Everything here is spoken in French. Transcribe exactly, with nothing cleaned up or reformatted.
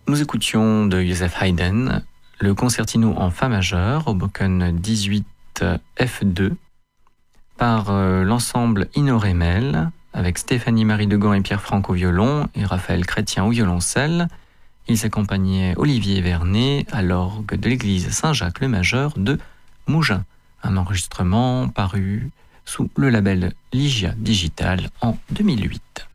Nous écoutions de Joseph Haydn le concertino en fa majeur, Hoboken dix-huit F deux, par euh, l'ensemble Inoremel, avec Stéphanie-Marie Degan et Pierre Franck au violon et Raphaël Chrétien au violoncelle. Ils accompagnaient Olivier Vernet à l'orgue de l'église Saint-Jacques le Majeur de Mougins, un enregistrement paru sous le label Ligia Digital en deux mille huit.